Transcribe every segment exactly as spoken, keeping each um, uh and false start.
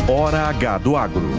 Hora H do Agro.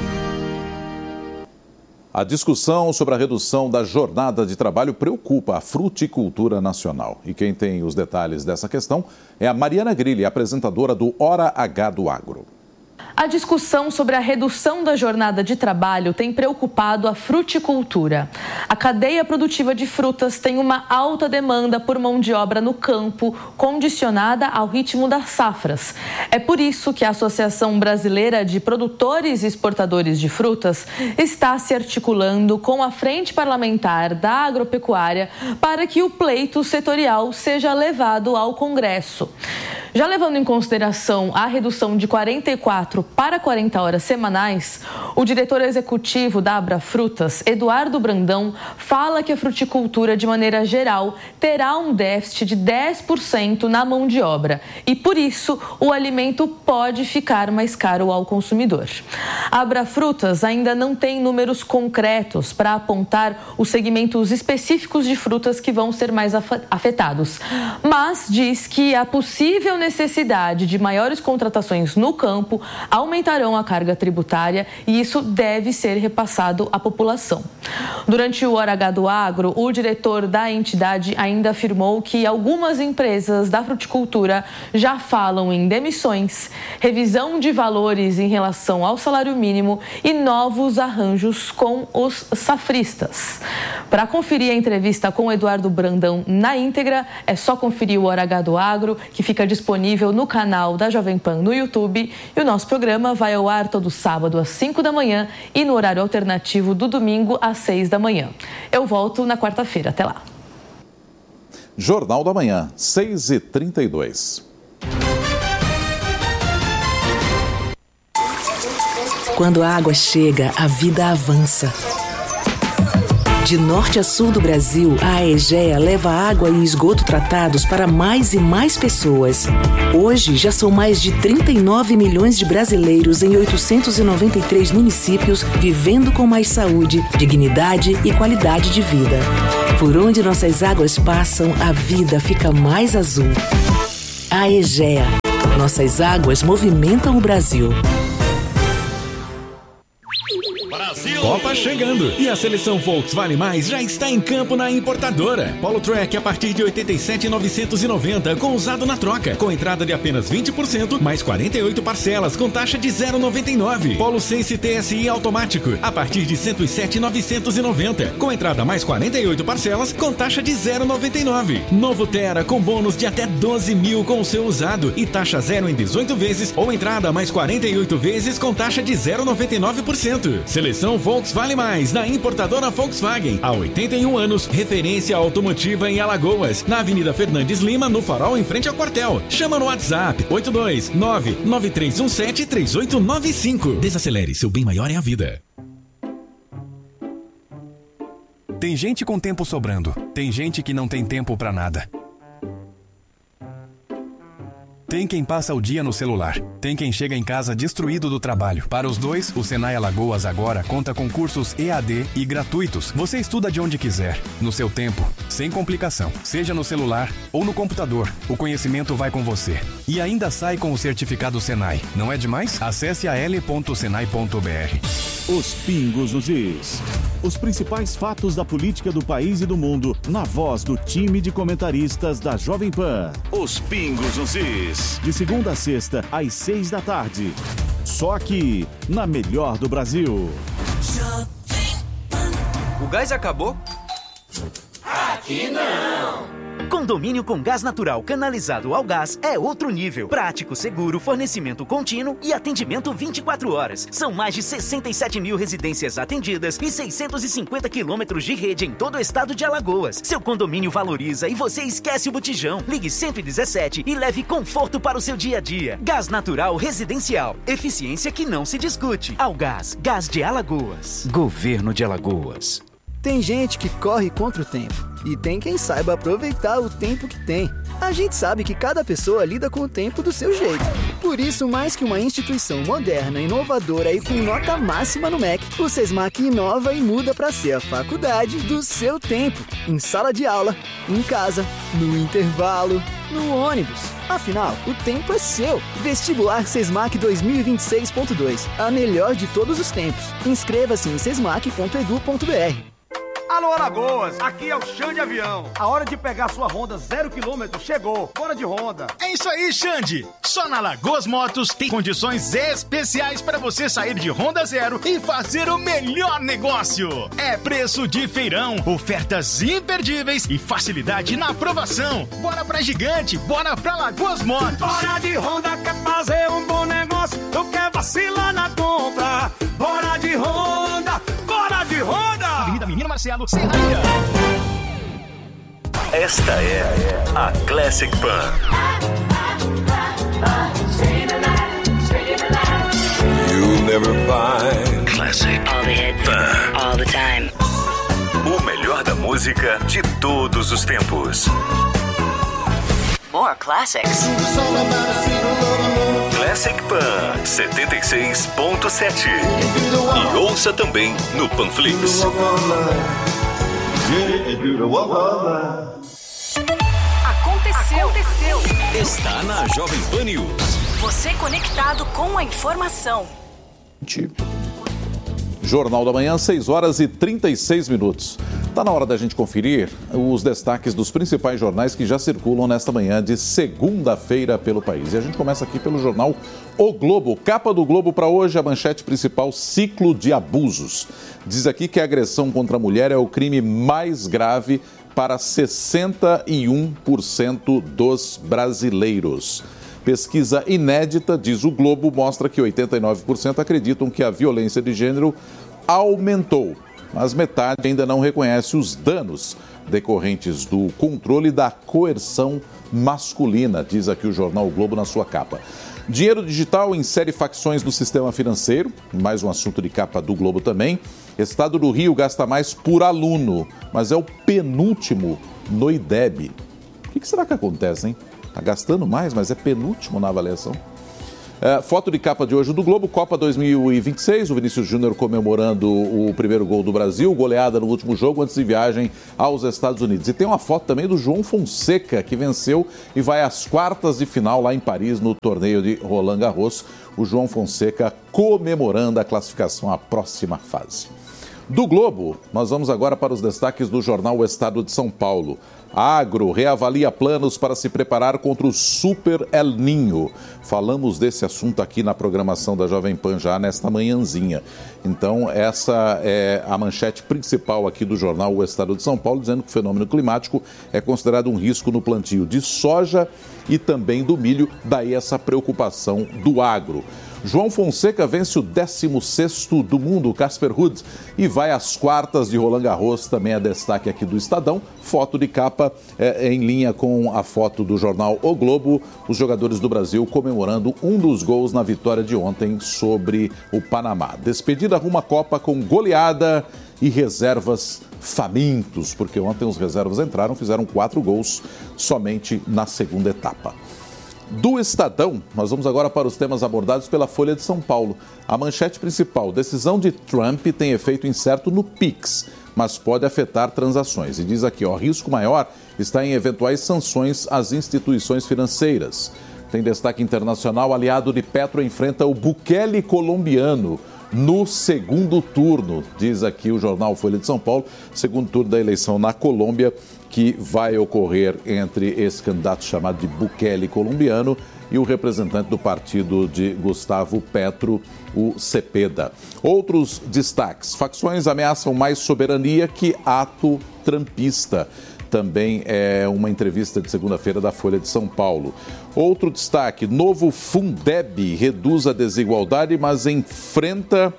A discussão sobre a redução da jornada de trabalho preocupa a fruticultura nacional. E quem tem os detalhes dessa questão é a Mariana Grilli, apresentadora do Hora H do Agro. A discussão sobre a redução da jornada de trabalho tem preocupado a fruticultura. A cadeia produtiva de frutas tem uma alta demanda por mão de obra no campo, condicionada ao ritmo das safras. É por isso que a Associação Brasileira de Produtores e Exportadores de Frutas está se articulando com a Frente Parlamentar da Agropecuária para que o pleito setorial seja levado ao Congresso. Já levando em consideração a redução de quarenta e quatro para quarenta horas semanais, o diretor executivo da Abra Frutas, Eduardo Brandão, fala que a fruticultura, de maneira geral, terá um déficit de dez por cento na mão de obra e, por isso, o alimento pode ficar mais caro ao consumidor. A Abra Frutas ainda não tem números concretos para apontar os segmentos específicos de frutas que vão ser mais afetados, mas diz que a possível necessidade de maiores contratações no campo aumentarão a carga tributária e isso deve ser repassado à população. Durante o Hora H do Agro, o diretor da entidade ainda afirmou que algumas empresas da fruticultura já falam em demissões, revisão de valores em relação ao salário mínimo e novos arranjos com os safristas. Para conferir a entrevista com o Eduardo Brandão na íntegra, é só conferir o Hora H do Agro, que fica disponível disponível no canal da Jovem Pan no YouTube, e o nosso programa vai ao ar todo sábado às cinco da manhã e no horário alternativo do domingo às seis da manhã. Eu volto na quarta-feira. Até lá. Jornal da Manhã, seis e trinta e dois. Quando a água chega, a vida avança. De norte a sul do Brasil, a Aegea leva água e esgoto tratados para mais e mais pessoas. Hoje, já são mais de trinta e nove milhões de brasileiros em oitocentos e noventa e três municípios vivendo com mais saúde, dignidade e qualidade de vida. Por onde nossas águas passam, a vida fica mais azul. Aegea. Nossas águas movimentam o Brasil. Copa chegando e a seleção Volks Vale Mais já está em campo na importadora. Polo Track a partir de oitenta e sete mil novecentos e noventa com usado na troca, com entrada de apenas vinte por cento, mais quarenta e oito parcelas com taxa de zero vírgula noventa e nove. Polo Sense T S I automático a partir de cento e sete mil novecentos e noventa, com entrada mais quarenta e oito parcelas com taxa de zero vírgula noventa e nove. Novo Terra com bônus de até doze mil com o seu usado e taxa zero em dezoito vezes ou entrada mais quarenta e oito vezes com taxa de zero vírgula noventa e nove por cento. Seleção Volks Vale Mais, na importadora Volkswagen. Há oitenta e um anos, referência automotiva em Alagoas. Na Avenida Fernandes Lima, no Farol, em frente ao quartel. Chama no WhatsApp oito dois nove nove três um sete três oito nove cinco. Desacelere, seu bem maior é a vida. Tem gente com tempo sobrando. Tem gente que não tem tempo pra nada. Tem quem passa o dia no celular. Tem quem chega em casa destruído do trabalho. Para os dois, o Senai Alagoas agora conta com cursos E A D e gratuitos. Você estuda de onde quiser, no seu tempo, sem complicação. Seja no celular ou no computador, o conhecimento vai com você. E ainda sai com o certificado Senai. Não é demais? Acesse a l ponto senai ponto b r. Os Pingos nos Is. Os principais fatos da política do país e do mundo, na voz do time de comentaristas da Jovem Pan. Os Pingos nos Is. De segunda a sexta, às seis da tarde. Só aqui, na melhor do Brasil. O gás acabou? Aqui não! Condomínio com gás natural canalizado ao gás é outro nível. Prático, seguro, fornecimento contínuo e atendimento vinte e quatro horas. São mais de sessenta e sete mil residências atendidas e seiscentos e cinquenta quilômetros de rede em todo o estado de Alagoas. Seu condomínio valoriza e você esquece o botijão. Ligue cento e dezessete e leve conforto para o seu dia a dia. Gás natural residencial. Eficiência que não se discute. Algás, Gás de Alagoas. Governo de Alagoas. Tem gente que corre contra o tempo e tem quem saiba aproveitar o tempo que tem. A gente sabe que cada pessoa lida com o tempo do seu jeito. Por isso, mais que uma instituição moderna, inovadora e com nota máxima no M E C, o SESMAC inova e muda para ser a faculdade do seu tempo. Em sala de aula, em casa, no intervalo, no ônibus. Afinal, o tempo é seu. Vestibular SESMAC dois mil e vinte e seis ponto dois. A melhor de todos os tempos. Inscreva-se em sesmac ponto edu ponto br. Alô, Alagoas, aqui é o Xande Avião. A hora de pegar sua Honda zero quilômetro chegou. Bora de Honda. É isso aí, Xande. Só na Lagoas Motos tem condições especiais para você sair de Honda Zero e fazer o melhor negócio. É preço de feirão, ofertas imperdíveis e facilidade na aprovação. Bora pra Gigante, bora pra Lagoas Motos. Bora de Honda, quer fazer um bom negócio, não quer vacilar na compra. Bora de Honda, bora de Honda. Avenida Menino Marcelo, Serraria. Esta é a Classic Pan. You'll never find Classic All the hits, Pan. all the time. O melhor da música de todos os tempos. More classics. Classic Pan setenta e seis ponto sete. E ouça também no Panflix. Aconteceu. Aconteceu. Está na Jovem Pan News. Você conectado com a informação. Jornal da Manhã, seis horas e trinta e seis minutos. Está na hora da gente conferir os destaques dos principais jornais que já circulam nesta manhã de segunda-feira pelo país. E a gente começa aqui pelo jornal O Globo. Capa do Globo para hoje, a manchete principal, ciclo de abusos. Diz aqui que a agressão contra a mulher é o crime mais grave para sessenta e um por cento dos brasileiros. Pesquisa inédita, diz o Globo, mostra que oitenta e nove por cento acreditam que a violência de gênero aumentou. Mas metade ainda não reconhece os danos decorrentes do controle da coerção masculina, diz aqui o jornal o Globo na sua capa. Dinheiro digital insere facções no sistema financeiro, mais um assunto de capa do Globo também. Estado do Rio gasta mais por aluno, mas é o penúltimo no I D E B. O que será que acontece, hein? Está gastando mais, mas é penúltimo na avaliação. É, foto de capa de hoje do Globo, Copa dois mil e vinte e seis, o Vinícius Júnior comemorando o primeiro gol do Brasil, goleada no último jogo antes de viagem aos Estados Unidos. E tem uma foto também do João Fonseca, que venceu e vai às quartas de final lá em Paris, no torneio de Roland Garros. O João Fonseca comemorando a classificação à próxima fase. Do Globo, nós vamos agora para os destaques do jornal O Estado de São Paulo. Agro reavalia planos para se preparar contra o Super El Niño. Falamos desse assunto aqui na programação da Jovem Pan já nesta manhãzinha. Então, essa é a manchete principal aqui do jornal O Estado de São Paulo, dizendo que o fenômeno climático é considerado um risco no plantio de soja e também do milho, daí essa preocupação do agro. João Fonseca vence o décimo sexto do mundo, Casper Ruud, e vai às quartas de Roland Garros, também é destaque aqui do Estadão. Foto de capa é, é em linha com a foto do jornal O Globo, os jogadores do Brasil comemorando um dos gols na vitória de ontem sobre o Panamá. Despedida rumo à Copa com goleada e reservas famintos, porque ontem os reservas entraram, fizeram quatro gols somente na segunda etapa. Do Estadão, nós vamos agora para os temas abordados pela Folha de São Paulo. A manchete principal, decisão de Trump tem efeito incerto no Pix, mas pode afetar transações. E diz aqui, ó, risco maior está em eventuais sanções às instituições financeiras. Tem destaque internacional, aliado de Petro enfrenta o Bukele colombiano no segundo turno, diz aqui o jornal Folha de São Paulo, segundo turno da eleição na Colômbia, que vai ocorrer entre esse candidato chamado de Bukele colombiano e o representante do partido de Gustavo Petro, o Cepeda. Outros destaques, facções ameaçam mais soberania que ato trumpista. Também é uma entrevista de segunda-feira da Folha de São Paulo. Outro destaque, novo Fundeb reduz a desigualdade, mas enfrenta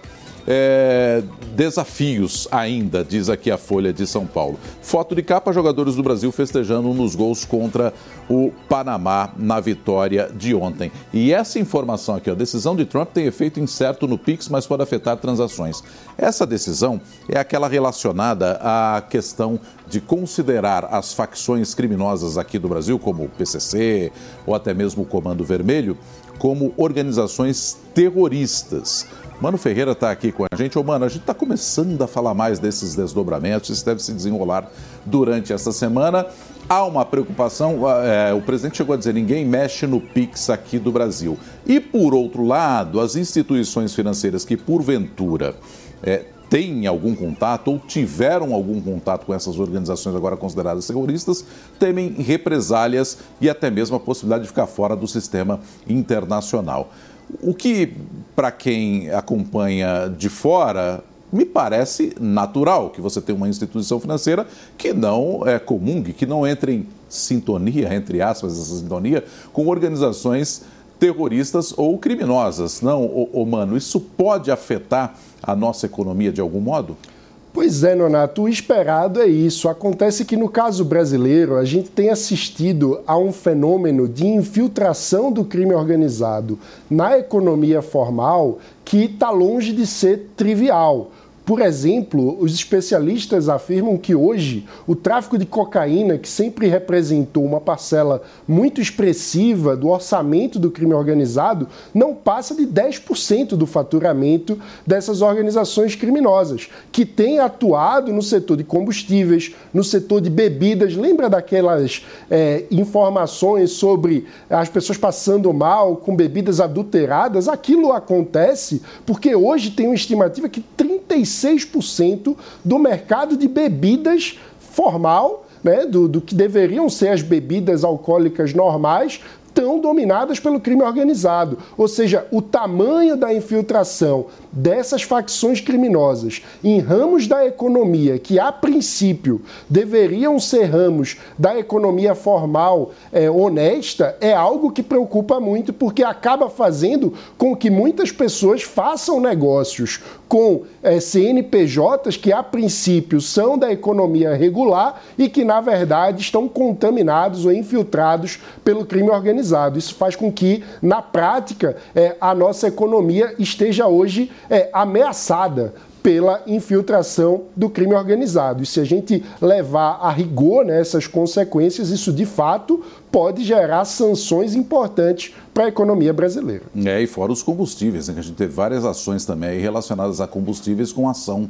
É, desafios ainda, diz aqui a Folha de São Paulo. Foto de capa, jogadores do Brasil festejando nos gols contra o Panamá na vitória de ontem. E essa informação aqui, a decisão de Trump tem efeito incerto no Pix, mas pode afetar transações. Essa decisão é aquela relacionada à questão de considerar as facções criminosas aqui do Brasil, como o P C C ou até mesmo o Comando Vermelho, como organizações terroristas. Mano Ferreira está aqui com a gente. Ô, Mano, a gente está começando a falar mais desses desdobramentos, isso deve se desenrolar durante esta semana. Há uma preocupação, é, o presidente chegou a dizer, ninguém mexe no Pix aqui do Brasil. E, por outro lado, as instituições financeiras que, porventura, é, têm algum contato ou tiveram algum contato com essas organizações agora consideradas terroristas, temem represálias e até mesmo a possibilidade de ficar fora do sistema internacional. O que, para quem acompanha de fora, me parece natural que você tenha uma instituição financeira que não é comungue, que não entre em sintonia, entre aspas, essa sintonia, com organizações terroristas ou criminosas. Não, ô, ô, Mano, isso pode afetar a nossa economia de algum modo? Pois é, Nonato, o esperado é isso. Acontece que no caso brasileiro a gente tem assistido a um fenômeno de infiltração do crime organizado na economia formal que está longe de ser trivial. Por exemplo, os especialistas afirmam que hoje o tráfico de cocaína, que sempre representou uma parcela muito expressiva do orçamento do crime organizado, não passa de dez por cento do faturamento dessas organizações criminosas, que têm atuado no setor de combustíveis, no setor de bebidas. Lembra daquelas é, informações sobre as pessoas passando mal com bebidas adulteradas? Aquilo acontece porque hoje tem uma estimativa que trinta e seis por cento do mercado de bebidas formal, né, do, do que deveriam ser as bebidas alcoólicas normais, tão dominadas pelo crime organizado. Ou seja, o tamanho da infiltração dessas facções criminosas em ramos da economia que, a princípio, deveriam ser ramos da economia formal é, honesta, é algo que preocupa muito, porque acaba fazendo com que muitas pessoas façam negócios com é, C N P Js que, a princípio, são da economia regular e que, na verdade, estão contaminados ou infiltrados pelo crime organizado. Isso faz com que, na prática, é, a nossa economia esteja hoje é, ameaçada pela infiltração do crime organizado. E se a gente levar a rigor, né, essas consequências, isso de fato pode gerar sanções importantes para a economia brasileira. É, e fora os combustíveis, né, que a gente teve várias ações também relacionadas a combustíveis com ação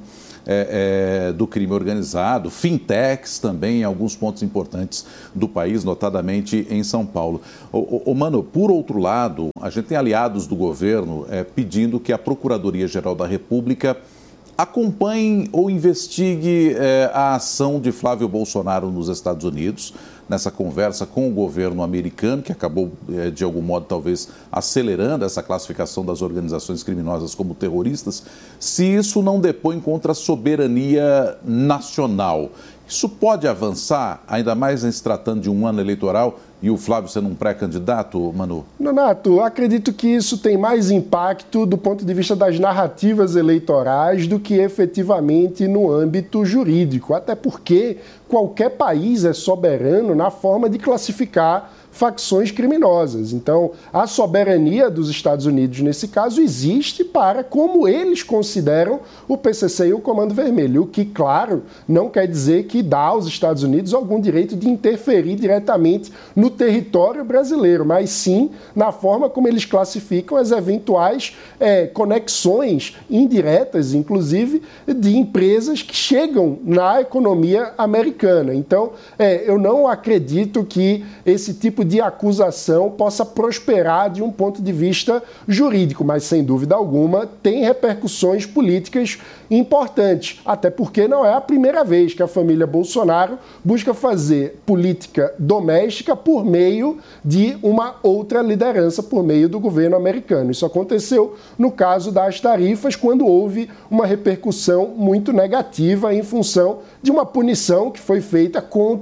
é, é, do crime organizado, fintechs também em alguns pontos importantes do país, notadamente em São Paulo. Ô, ô, Mano, por outro lado, a gente tem aliados do governo é, pedindo que a Procuradoria-Geral da República acompanhe ou investigue é, a ação de Flávio Bolsonaro nos Estados Unidos, nessa conversa com o governo americano, que acabou, é, de algum modo, talvez acelerando essa classificação das organizações criminosas como terroristas, se isso não depõe contra a soberania nacional. Isso pode avançar, ainda mais em se tratando de um ano eleitoral, e o Flávio sendo um pré-candidato, Manu? Nonato, acredito que isso tem mais impacto do ponto de vista das narrativas eleitorais do que efetivamente no âmbito jurídico. Até porque qualquer país é soberano na forma de classificar facções criminosas. Então, a soberania dos Estados Unidos, nesse caso, existe para como eles consideram o P C C e o Comando Vermelho, o que, claro, não quer dizer que dá aos Estados Unidos algum direito de interferir diretamente no território brasileiro, mas sim na forma como eles classificam as eventuais é, conexões indiretas, inclusive, de empresas que chegam na economia americana. Então, é, eu não acredito que esse tipo de acusação possa prosperar de um ponto de vista jurídico, mas, sem dúvida alguma, tem repercussões políticas importantes, até porque não é a primeira vez que a família Bolsonaro busca fazer política doméstica por meio de uma outra liderança, por meio do governo americano. Isso aconteceu no caso das tarifas, quando houve uma repercussão muito negativa em função de uma punição que foi feita contra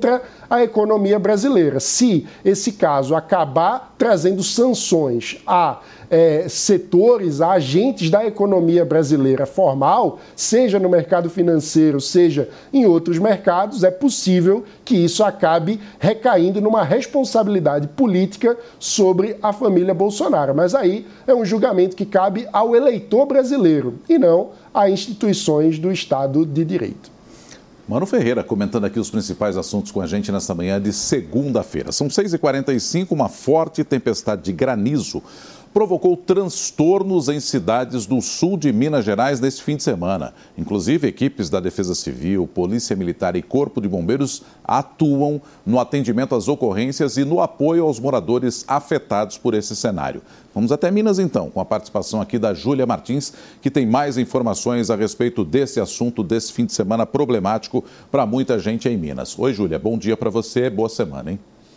a economia brasileira. Se esse caso acabar trazendo sanções a é, setores, a agentes da economia brasileira formal, seja no mercado financeiro, seja em outros mercados, é possível que isso acabe recaindo numa responsabilidade política sobre a família Bolsonaro. Mas aí é um julgamento que cabe ao eleitor brasileiro e não a instituições do Estado de Direito. Mano Ferreira comentando aqui os principais assuntos com a gente nesta manhã de segunda-feira. São seis e quarenta e cinco, uma forte tempestade de granizo provocou transtornos em cidades do sul de Minas Gerais neste fim de semana. Inclusive, equipes da Defesa Civil, Polícia Militar e Corpo de Bombeiros atuam no atendimento às ocorrências e no apoio aos moradores afetados por esse cenário. Vamos até Minas, então, com a participação aqui da Júlia Martins, que tem mais informações a respeito desse assunto, desse fim de semana problemático para muita gente em Minas. Oi, Júlia, bom dia para você, boa semana, hein?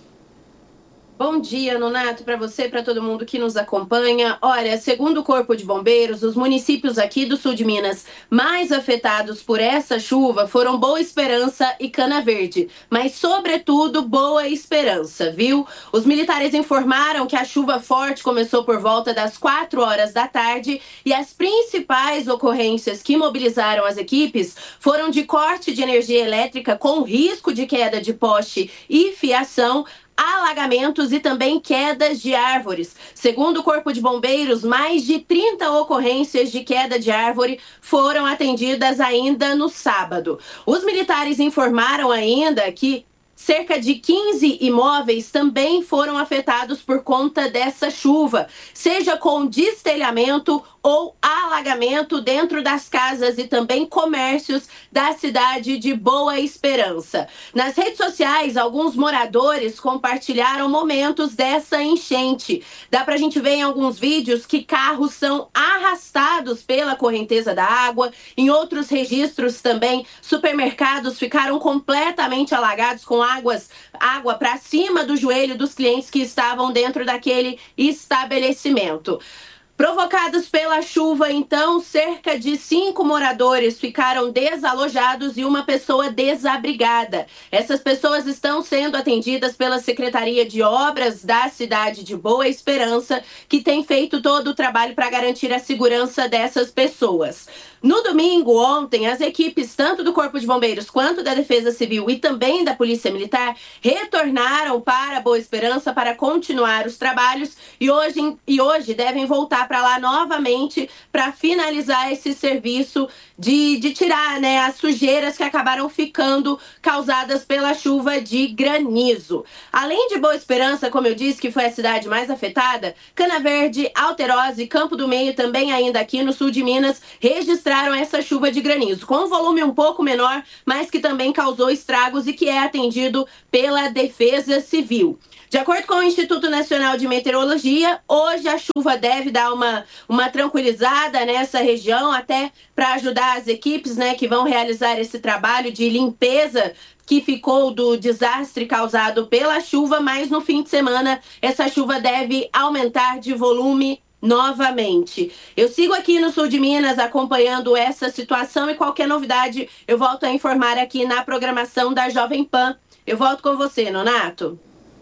Bom dia, Nonato, para você, para todo mundo que nos acompanha. Olha, segundo o Corpo de Bombeiros, os municípios aqui do sul de Minas mais afetados por essa chuva foram Boa Esperança e Cana Verde, mas sobretudo Boa Esperança, viu? Os militares informaram que a chuva forte começou por volta das quatro horas da tarde e as principais ocorrências que mobilizaram as equipes foram de corte de energia elétrica com risco de queda de poste e fiação, alagamentos e também quedas de árvores. Segundo o Corpo de Bombeiros, mais de trinta ocorrências de queda de árvore foram atendidas ainda no sábado. Os militares informaram ainda que cerca de quinze imóveis também foram afetados por conta dessa chuva, seja com destelhamento ou alagamento dentro das casas e também comércios da cidade de Boa Esperança. Nas redes sociais, alguns moradores compartilharam momentos dessa enchente. Dá pra gente ver em alguns vídeos que carros são arrastados pela correnteza da água. Em outros registros também, supermercados ficaram completamente alagados com águas, água para cima do joelho dos clientes que estavam dentro daquele estabelecimento. Provocados pela chuva, então, cerca de cinco moradores ficaram desalojados e uma pessoa desabrigada. Essas pessoas estão sendo atendidas pela Secretaria de Obras da cidade de Boa Esperança, que tem feito todo o trabalho para garantir a segurança dessas pessoas. No domingo, ontem, as equipes tanto do Corpo de Bombeiros quanto da Defesa Civil e também da Polícia Militar retornaram para Boa Esperança para continuar os trabalhos e hoje, e hoje devem voltar para lá novamente para finalizar esse serviço de, de tirar, né, as sujeiras que acabaram ficando causadas pela chuva de granizo. Além de Boa Esperança, como eu disse, que foi a cidade mais afetada, Cana Verde, Alterosa e Campo do Meio, também ainda aqui no sul de Minas, registraram essa chuva de granizo, com um volume um pouco menor, mas que também causou estragos e que é atendido pela Defesa Civil. De acordo com o Instituto Nacional de Meteorologia, hoje a chuva deve dar uma, uma tranquilizada nessa região, até para ajudar as equipes, né, que vão realizar esse trabalho de limpeza que ficou do desastre causado pela chuva, mas no fim de semana essa chuva deve aumentar de volume novamente. Eu sigo aqui no sul de Minas acompanhando essa situação e qualquer novidade eu volto a informar aqui na programação da Jovem Pan. Eu volto com você, Nonato.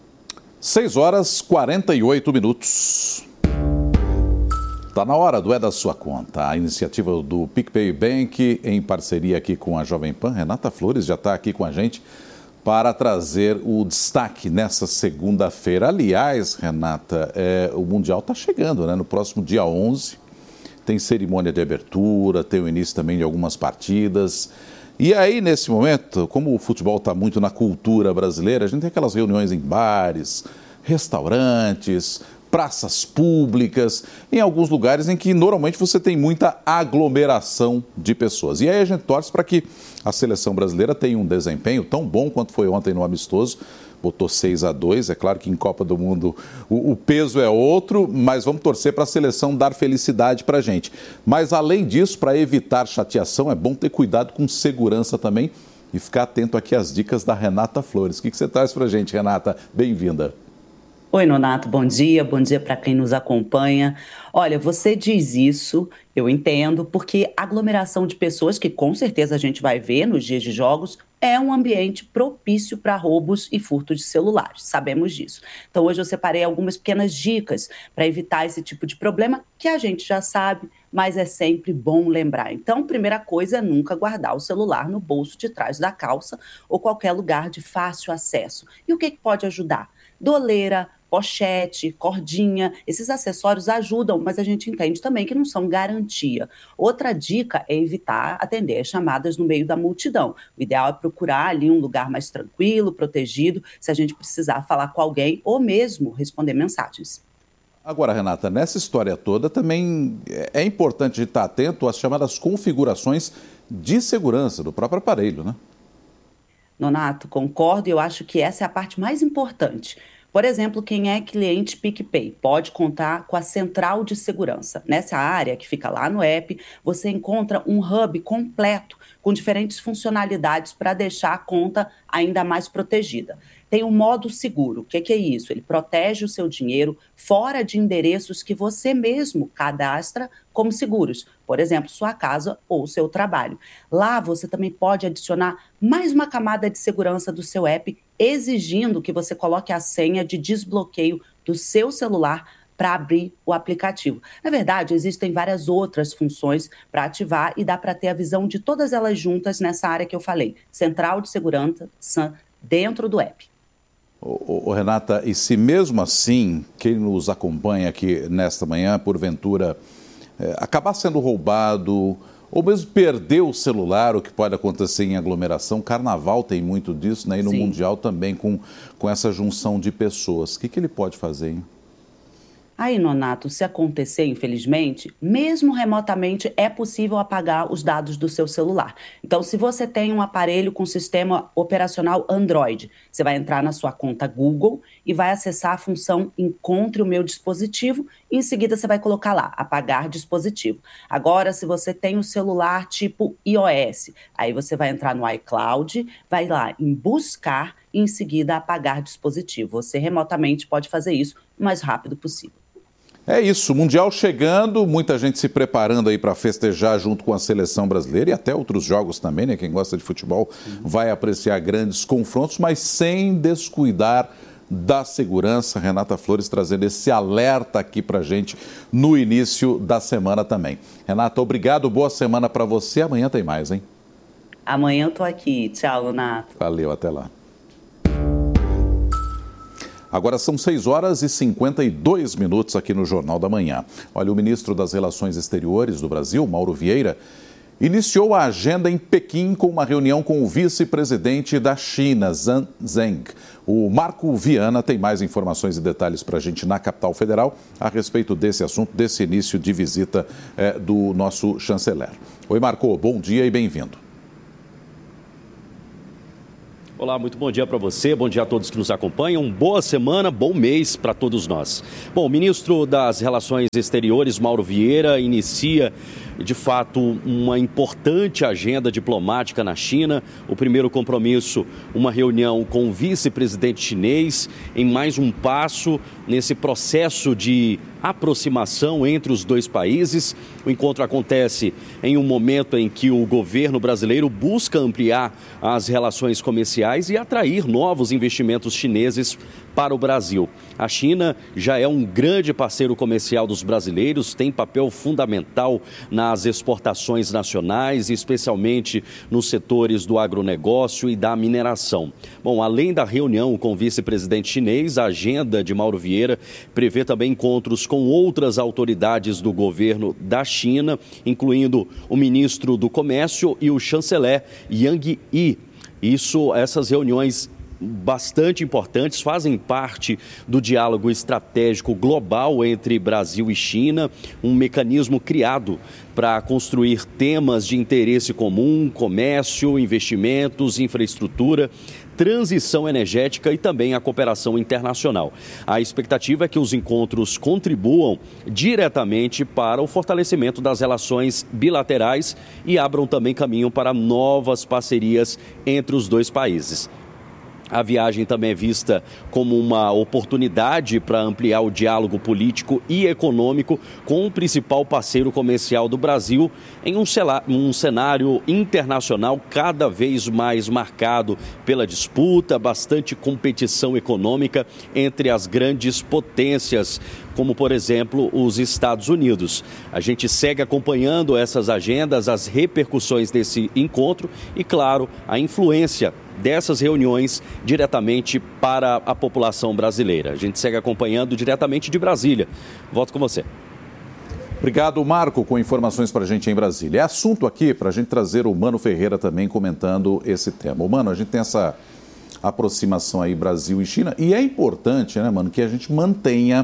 seis horas e quarenta e oito minutos. Está na hora do É da Sua Conta. A iniciativa do PicPay Bank, em parceria aqui com a Jovem Pan. Renata Flores já está aqui com a gente para trazer o destaque nessa segunda-feira. Aliás, Renata, é, o Mundial está chegando, né? No próximo dia onze tem cerimônia de abertura, tem o início também de algumas partidas. E aí, nesse momento, como o futebol está muito na cultura brasileira, a gente tem aquelas reuniões em bares, restaurantes, praças públicas, em alguns lugares em que normalmente você tem muita aglomeração de pessoas. E aí a gente torce para que a seleção brasileira tenha um desempenho tão bom quanto foi ontem no amistoso. Botou seis a dois, é claro que em Copa do Mundo o, o peso é outro, mas vamos torcer para a seleção dar felicidade para a gente. Mas além disso, para evitar chateação, é bom ter cuidado com segurança também e ficar atento aqui às dicas da Renata Flores. O que, que você traz para a gente, Renata? Bem-vinda. Oi, Nonato, bom dia, bom dia para quem nos acompanha. Olha, você diz isso, eu entendo, porque aglomeração de pessoas, que com certeza a gente vai ver nos dias de jogos, é um ambiente propício para roubos e furto de celulares, sabemos disso. Então hoje eu separei algumas pequenas dicas para evitar esse tipo de problema que a gente já sabe, mas é sempre bom lembrar. Então, primeira coisa é nunca guardar o celular no bolso de trás da calça ou qualquer lugar de fácil acesso. E o que, que pode ajudar? Doleira, pochete, cordinha, esses acessórios ajudam, mas a gente entende também que não são garantia. Outra dica é evitar atender as chamadas no meio da multidão. O ideal é procurar ali um lugar mais tranquilo, protegido, se a gente precisar falar com alguém ou mesmo responder mensagens. Agora, Renata, nessa história toda também é importante estar atento às chamadas configurações de segurança do próprio aparelho, né? Nonato, concordo e eu acho que essa é a parte mais importante. Por exemplo, quem é cliente PicPay pode contar com a central de segurança. Nessa área que fica lá no app, você encontra um hub completo com diferentes funcionalidades para deixar a conta ainda mais protegida. Tem o modo seguro. O que, que é isso? Ele protege o seu dinheiro fora de endereços que você mesmo cadastra como seguros. Por exemplo, sua casa ou seu trabalho. Lá você também pode adicionar mais uma camada de segurança do seu app, exigindo que você coloque a senha de desbloqueio do seu celular para abrir o aplicativo. Na verdade, existem várias outras funções para ativar e dá para ter a visão de todas elas juntas nessa área que eu falei. Central de segurança dentro do app. Ô, ô, Renata, e se mesmo assim, quem nos acompanha aqui nesta manhã, porventura, é, acabar sendo roubado ou mesmo perder o celular, o que pode acontecer em aglomeração, Carnaval tem muito disso, né? E no Sim. Mundial também com, com essa junção de pessoas. O que, que ele pode fazer, hein? Aí, Nonato, se acontecer, infelizmente, mesmo remotamente, é possível apagar os dados do seu celular. Então, se você tem um aparelho com sistema operacional Android, você vai entrar na sua conta Google e vai acessar a função Encontre o meu dispositivo e em seguida você vai colocar lá, apagar dispositivo. Agora, se você tem um celular tipo iOS, aí você vai entrar no iCloud, vai lá em buscar e em seguida apagar dispositivo. Você remotamente pode fazer isso o mais rápido possível. É isso, Mundial chegando, muita gente se preparando aí para festejar junto com a seleção brasileira e até outros jogos também, né? Quem gosta de futebol vai apreciar grandes confrontos, mas sem descuidar da segurança. Renata Flores trazendo esse alerta aqui para a gente no início da semana também. Renata, obrigado, boa semana para você. Amanhã tem mais, hein? Amanhã eu tô aqui. Tchau, Renato. Valeu, até lá. Agora são seis horas e cinquenta e dois minutos aqui no Jornal da Manhã. Olha, o ministro das Relações Exteriores do Brasil, Mauro Vieira, iniciou a agenda em Pequim com uma reunião com o vice-presidente da China, Zhang Zheng. O Marco Viana tem mais informações e detalhes para a gente na capital federal a respeito desse assunto, desse início de visita é, do nosso chanceler. Oi, Marco, bom dia e bem-vindo. Olá, muito bom dia para você, bom dia a todos que nos acompanham, boa semana, bom mês para todos nós. Bom, o ministro das Relações Exteriores, Mauro Vieira, inicia de fato uma importante agenda diplomática na China. O primeiro compromisso, uma reunião com o vice-presidente chinês, em mais um passo nesse processo de aproximação entre os dois países. O encontro acontece em um momento em que o governo brasileiro busca ampliar as relações comerciais e atrair novos investimentos chineses para o Brasil. A China já é um grande parceiro comercial dos brasileiros, tem papel fundamental nas exportações nacionais, especialmente nos setores do agronegócio e da mineração. Bom, além da reunião com o vice-presidente chinês, a agenda de Mauro Vieira prevê também encontros com outras autoridades do governo da China, incluindo o ministro do Comércio e o chanceler Yang Yi. Isso, essas reuniões bastante importantes, fazem parte do diálogo estratégico global entre Brasil e China, um mecanismo criado para construir temas de interesse comum, comércio, investimentos, infraestrutura, transição energética e também a cooperação internacional. A expectativa é que os encontros contribuam diretamente para o fortalecimento das relações bilaterais e abram também caminho para novas parcerias entre os dois países. A viagem também é vista como uma oportunidade para ampliar o diálogo político e econômico com o principal parceiro comercial do Brasil em um cenário internacional cada vez mais marcado pela disputa, bastante competição econômica entre as grandes potências, como, por exemplo, os Estados Unidos. A gente segue acompanhando essas agendas, as repercussões desse encontro e, claro, a influência dessas reuniões diretamente para a população brasileira. A gente segue acompanhando diretamente de Brasília. Volto com você. Obrigado, Marco, com informações para a gente em Brasília. É assunto aqui para a gente trazer o Mano Ferreira também comentando esse tema. Mano, a gente tem essa aproximação aí Brasil e China e é importante, né, mano, que a gente mantenha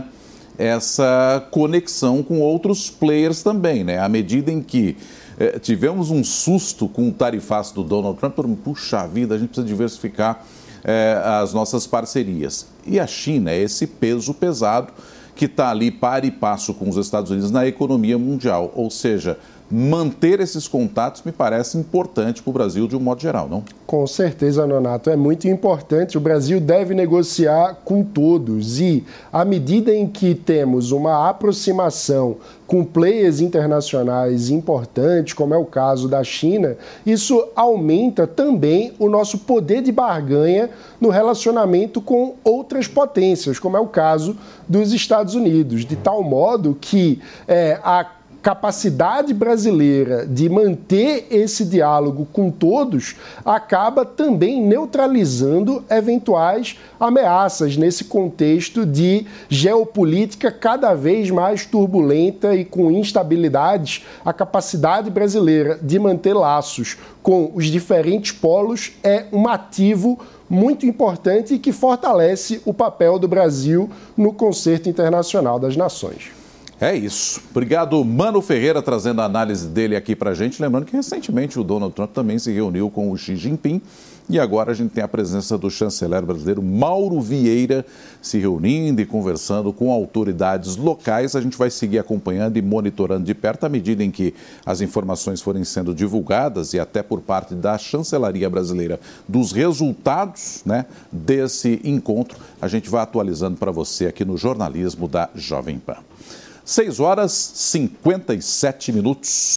essa conexão com outros players também, né? À medida em que eh, tivemos um susto com o tarifaço do Donald Trump, puxa vida, a gente precisa diversificar eh, as nossas parcerias. E a China é esse peso pesado que está ali par e passo com os Estados Unidos na economia mundial, ou seja, manter esses contatos me parece importante para o Brasil de um modo geral, não? Com certeza, Nonato, é muito importante. O Brasil deve negociar com todos e, à medida em que temos uma aproximação com players internacionais importantes, como é o caso da China, isso aumenta também o nosso poder de barganha no relacionamento com outras potências, como é o caso dos Estados Unidos, de tal modo que é, a capacidade brasileira de manter esse diálogo com todos acaba também neutralizando eventuais ameaças nesse contexto de geopolítica cada vez mais turbulenta e com instabilidades. A capacidade brasileira de manter laços com os diferentes polos é um ativo muito importante e que fortalece o papel do Brasil no concerto internacional das nações. É isso. Obrigado, Mano Ferreira, trazendo a análise dele aqui pra gente. Lembrando que recentemente o Donald Trump também se reuniu com o Xi Jinping e agora a gente tem a presença do chanceler brasileiro Mauro Vieira se reunindo e conversando com autoridades locais. A gente vai seguir acompanhando e monitorando de perto à medida em que as informações forem sendo divulgadas e até por parte da chancelaria brasileira dos resultados, né, desse encontro. A gente vai atualizando para você aqui no jornalismo da Jovem Pan. seis horas e cinquenta e sete minutos.